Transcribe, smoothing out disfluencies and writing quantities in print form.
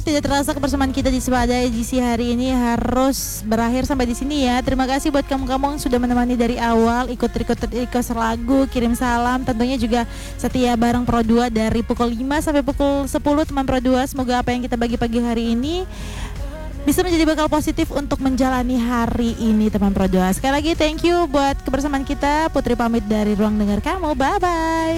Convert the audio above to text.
tidak terasa kebersamaan kita di Sepada edisi hari ini harus berakhir sampai di sini ya. Terima kasih buat kamu-kamu yang sudah menemani dari awal, ikut request lagu, kirim salam, tentunya juga setia bareng Pro 2 dari pukul 5 sampai pukul 10 teman Pro 2. Semoga apa yang kita bagi pagi hari ini bisa menjadi bakal positif untuk menjalani hari ini teman Pro 2. Sekali lagi thank you buat kebersamaan kita. Putri pamit dari ruang dengar kamu. Bye bye.